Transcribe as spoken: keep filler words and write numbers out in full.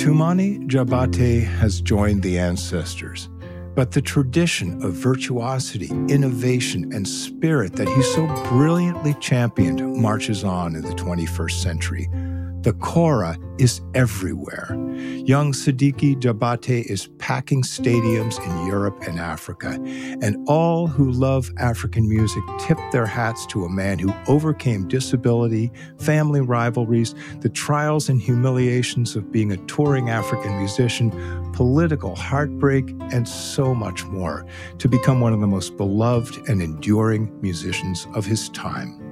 Toumani Diabaté has joined the ancestors, but the tradition of virtuosity, innovation, and spirit that he so brilliantly championed marches on in the twenty-first century. The kora is everywhere. Young Sidiki Diabaté is packing stadiums in Europe and Africa, and all who love African music tip their hats to a man who overcame disability, family rivalries, the trials and humiliations of being a touring African musician, political heartbreak, and so much more, to become one of the most beloved and enduring musicians of his time.